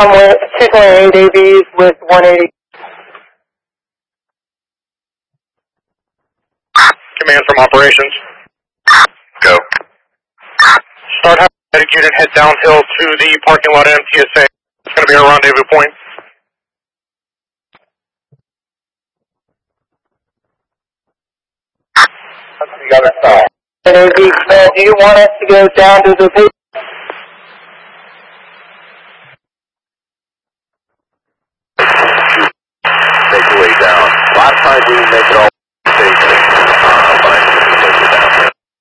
I'm with 228 AVs with 180. Command from operations. Go. Start having a medic unit head downhill to the parking lot MTSA. It's going to be our rendezvous point. That's the other side. And AV, do you want us to go down to the page? Take the way down. A lot of times we make it all